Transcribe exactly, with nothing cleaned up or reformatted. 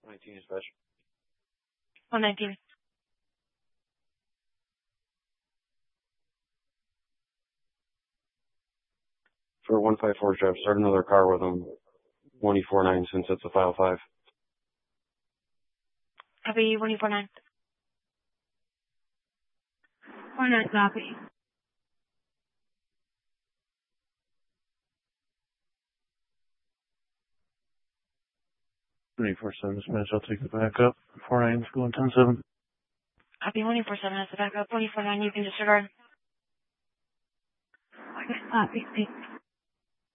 nineteen dispatch. one nineteen. For one five four, Jeff, start another car with them. one E four nine since it's a file five. Copy one E four nine. four nine, copy. three four seven dispatch, I'll take the backup. four nine's going ten seven. Copy one E four seven has the backup. one E four nine, you can disregard. Okay, copy.